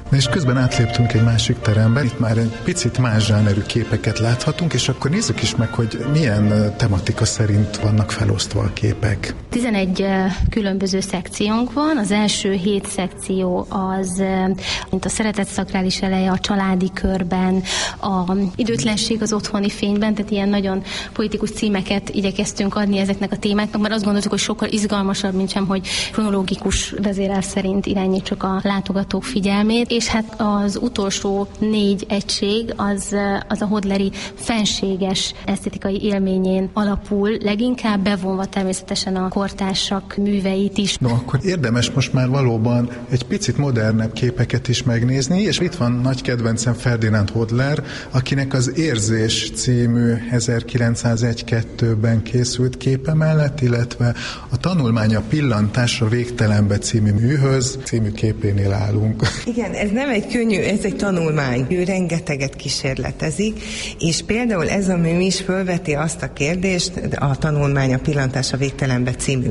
És közben átléptünk egy másik teremben, itt már egy picit más zsánerű képeket láthatunk, és akkor nézzük is meg, hogy milyen tematika szerint vannak felosztva a képek. 11 különböző szekciónk van. Az első 7 szekció az, mint a szeretet szakrális eleje a családi körben, a időtlenség az otthoni fényben, tehát ilyen nagyon poetikus címeket igyekeztünk adni ezeknek a témáknak, mert azt gondoltuk, hogy sokkal izgalmasabb, mint sem, hogy kronológikus vezérelv szerint irányítsuk a látogatók figyelmét. És hát az utolsó 4 egység az a hodleri fenséges esztétikai élményén alapul, leginkább bevonva természetesen a kortársak műveit is. No, akkor érdemes most már valóban egy picit modernebb képeket is megnézni, és itt van nagy kedvencem Ferdinand Hodler, akinek az Érzés című 1901-2-ben készült képe mellett, illetve a Tanulmánya pillantásra végtelenbe című műhöz című képénél állunk. Igen, ez nem egy könnyű, ez egy tanulmány. Ő rengeteget kísérletezik, és például ez a mű is fölveti azt a kérdést, a Tanulmánya pillantása végtelenbe című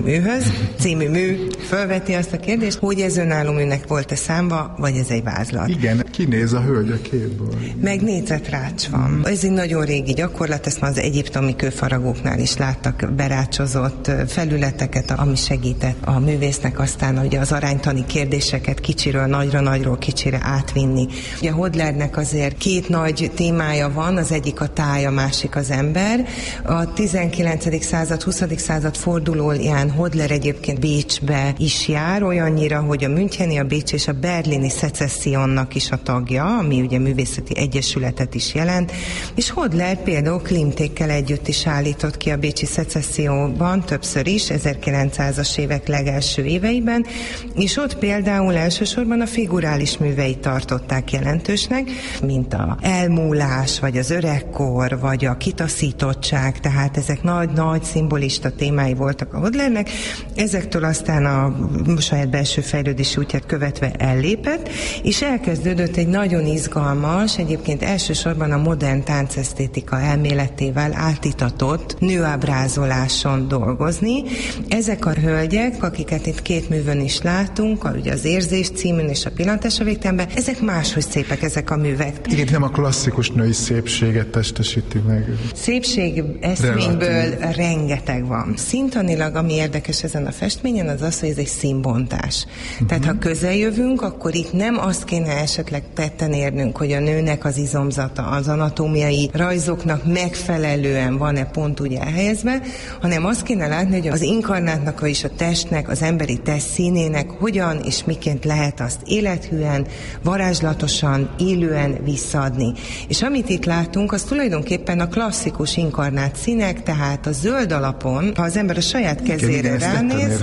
mű fölveti azt a kérdést, hogy ez önálló műnek volt-e számba, vagy ez egy vázlat. Igen, kinéz a hölgy a képből. Meg négyzetrács van. Ez egy nagyon régi gyakorlat, ezt már az egyiptomi kőfaragóknál is láttak berácsozott felületeket, ami segített a művésznek aztán ugye az aránytani kérdéseket kicsiről nagyra, nagyról kicsire átvinni. Ugye Hodlernek azért 2 nagy témája van, az egyik a táj, a másik az ember. A 19. század, 20. század fordulóján Hodler egyébként Bécsbe is jár, olyannyira, hogy a müncheni, a bécsi és a berlini szecessziónnak is a tagja, ami ugye művészeti egyesületet is jelent, és Hodler például Klimtékkel együtt is állított ki a bécsi szecesszióban többször is, 1900-as évek legelső éveiben, és ott például elsősorban a figurális műveit tartották jelentősnek, mint a elmúlás, vagy az öregkor, vagy a kitaszítottság, tehát ezek nagy-nagy szimbolista témái voltak a Hodlernek. Ezektől aztán a saját belső fejlődési útját követve ellépett, és elkezdődött egy nagyon izgalmas, egyébként elsősorban a modern táncesztétika elméletével átitatott nőábrázoláson dolgozni. Ezek a hölgyek, akiket itt 2 művön is látunk, ugye az Érzés címűn és a Pillantás a végtelenben, ezek máshogy szépek ezek a művek. Igen, nem a klasszikus női szépséget testesíti meg. Szépség eszményből rengeteg van. Szintanilag, ami érdekes ezen a festményen, az az, hogy ez egy színbontás. Tehát ha közel jövünk, akkor itt nem azt kéne esetleg tetten érnünk, hogy a nőnek az izomzata, az anatómiai rajzoknak megfelelően van-e pont úgy elhelyezve, hanem azt kéne látni, hogy az inkarnátnak, vagyis a testnek, az emberi test színének hogyan és miként lehet azt élethűen, varázslatosan, élően visszaadni. És amit itt látunk, az tulajdonképpen a klasszikus inkarnát színek, tehát a zöld alapon, ha az ember a saját kezére ránéz,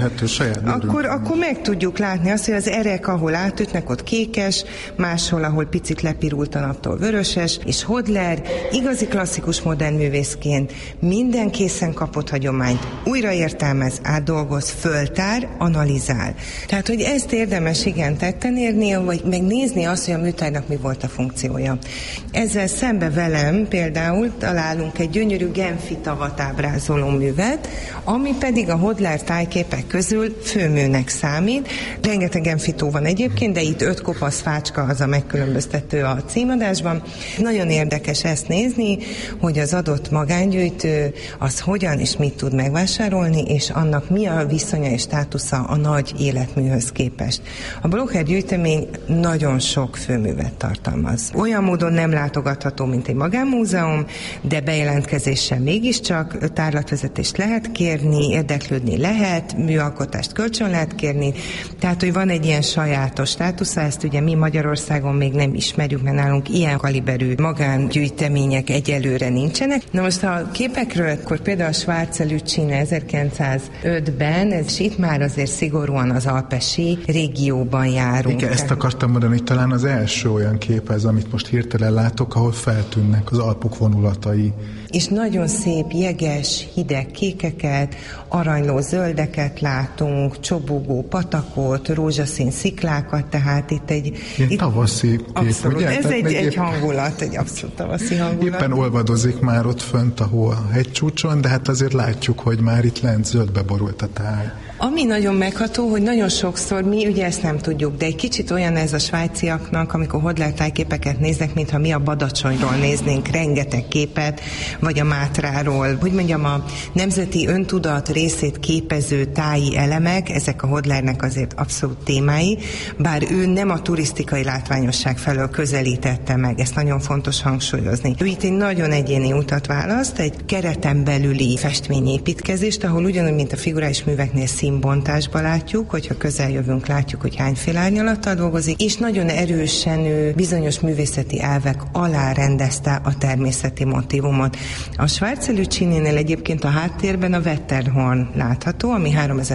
akkor meg tudjuk látni azt, hogy az erek, ahol átütnek, ott kékes, máshol, ahol picit lepirult a naptól vöröses, és Hodler igazi klasszikus modern művészként minden készen kapott hagyományt újra értelmez, átdolgoz, föltár, analizál. Tehát, hogy ezt érdemes igen tetten érni, vagy megnézni azt, hogy a műtárnak mi volt a funkciója. Ezzel szembe velem például találunk egy gyönyörű Genfi tavat ábrázoló művet, ami pedig a Hodler tájképek közül főműnek számít. Rengeteg Genfi tó van egyébként, de itt 5 kopasz fácska az a megkülönböztető a címadásban. Nagyon érdekes ezt nézni, hogy az adott magángyűjtő az hogyan és mit tud megvásárolni, és annak mi a viszonya és státusza a nagy életműhöz képest. A Blocher gyűjtemény nagyon sok főművet tartalmaz. Olyan módon nem látogatható, mint egy magánmúzeum, de bejelentkezéssel mégiscsak tárlatvezetést lehet kérni, érdeklődni lehet, műalkotást kölcsön lehet kérni, tehát, hogy van egy ilyen sajátos státusza, ezt ugye mi Magyarországon még nem ismerjük, mert nálunk ilyen kaliberű magángyűjtemények egyelőre nincsenek. Na most a képekről, akkor például a Schwarze Lütschine 1905-ben, és itt már azért szigorúan az alpesi régióban járunk. Igen, ezt akartam mondani, hogy talán az első olyan kép ez, amit most hirtelen látok, ahol feltűnnek az Alpok vonulatai. És nagyon szép, jeges, hideg kékeket, aranyló zöldeket látunk, csobogó patakot, rózsaszín sziklákat, tehát itt egy... tavaszi kép, abszolút, ugye? Ez egy hangulat, egy abszolút tavaszi hangulat. Éppen olvadozik már ott fönt a hegycsúcson, de hát azért látjuk, hogy már itt lent zöldbe borult a táj. Ami nagyon megható, hogy nagyon sokszor mi ugye ezt nem tudjuk, de egy kicsit olyan ez a svájciaknak, amikor Hodler tájképeket néznek, mintha mi a Badacsonyról néznénk rengeteg képet, vagy a Mátráról. Hogy mondjam, a nemzeti öntudat részét képező táji elemek, ezek a Hodlernek azért abszolút témái, bár ő nem a turisztikai látványosság felől közelítette meg, ezt nagyon fontos hangsúlyozni. Ő itt egy nagyon egyéni utat választ, egy kereten belüli festményépítkezést, ahol ugyanúgy, mint a figurális műveknél színbontásba látjuk, hogyha közel jövünk, látjuk, hogy hányféle árnyalattal dolgozik, és nagyon erősen ő bizonyos művészeti elvek alá rendezte a természeti motívumot. A Schwarzschild-Cininél egyébként a háttérben a Wetterhorn látható, ami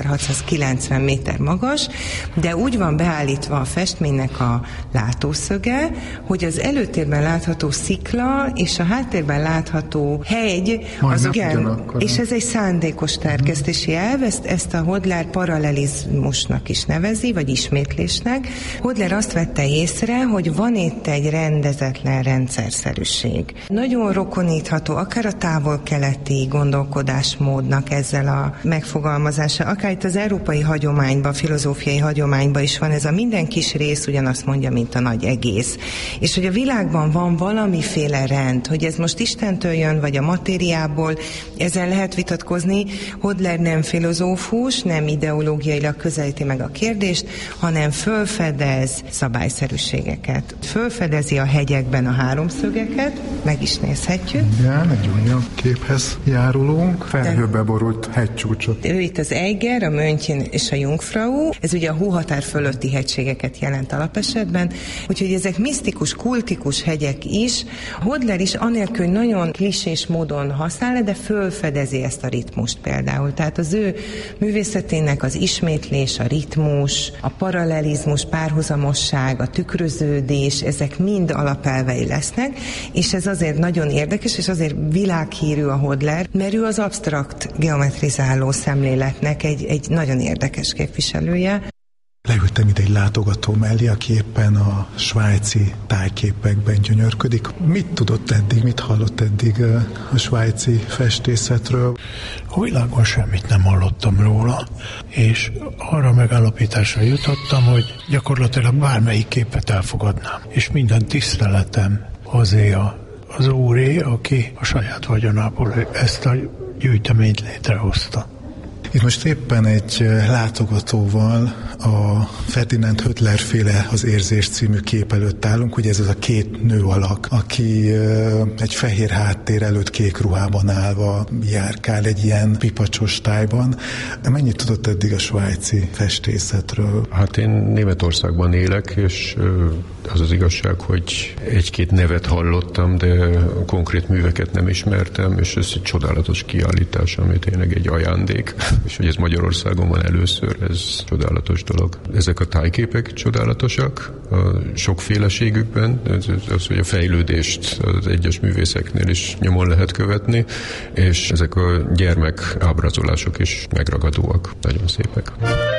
3690 méter magas, de úgy van beállítva a festménynek a látószöge, hogy az előtérben látható szikla és a háttérben látható hegy, az igen, és ez egy szándékos szerkesztési elv, ezt a Hodler paralelizmusnak is nevezi, vagy ismétlésnek. Hodler azt vette észre, hogy van itt egy rendezetlen rendszerszerűség. Nagyon rokonítható akár a távol-keleti gondolkodásmódnak ezzel a megfogalmazása, akár itt az európai hagyományban, filozófiai hagyományban is van ez a minden kis rész ugyanazt mondja, mint a nagy egész. És hogy a világban van valamiféle rend, hogy ez most Istentől jön, vagy a matériából, ezzel lehet vitatkozni. Hodler nem filozófus, nem ideológiailag közelíti meg a kérdést, hanem fölfedez szabályszerűségeket. Fölfedezi a hegyekben a háromszögeket, meg is nézhetjük. Igen, egy újabb képhez járulunk, felhőbe borult hegycsúcsot. Ő itt az Eiger, a München és a Jungfrau, ez ugye a hóhatár fölötti hegységeket jelent alapesetben, úgyhogy ezek misztikus, kultikus hegyek is. Hodler is anélkül, hogy nagyon klisés módon használ, de fölfedezi ezt a ritmust például. Tehát az ő művészetének az ismétlés, a ritmus, a paralelizmus, párhuzamosság, a tükröződés, ezek mind alapelvei lesznek, és ez azért nagyon érdekes, és azért világhírű a Hodler, mert ő az absztrakt geometrizáló szemléletnek egy nagyon érdekes képviselője. Leültem ide egy látogató mellé, aki éppen a svájci tájképekben gyönyörködik. Mit tudott eddig, mit hallott eddig a svájci festészetről? A világon semmit nem hallottam róla, és arra megállapításra jutottam, hogy gyakorlatilag bármelyik képet elfogadnám, és minden tiszteletem azé az úré, aki a saját vagyonából ezt a gyűjteményt létrehozta. Itt most éppen egy látogatóval a Ferdinand Höttler féle Az érzés című kép előtt állunk, ugye ez az a két nő alak, aki egy fehér háttér előtt kék ruhában állva járkál egy ilyen pipacsos tájban. Mennyit tudott eddig a svájci festészetről? Hát én Németországban élek, és az az igazság, hogy egy-két nevet hallottam, de konkrét műveket nem ismertem, és ez egy csodálatos kiállítás, ami tényleg egy ajándék, és hogy ez Magyarországon van először, ez csodálatos dolog. Ezek a tájképek csodálatosak, a sokféleségükben, az, hogy a fejlődést az egyes művészeknél is nyomon lehet követni, és ezek a gyermek ábrázolások is megragadóak, nagyon szépek.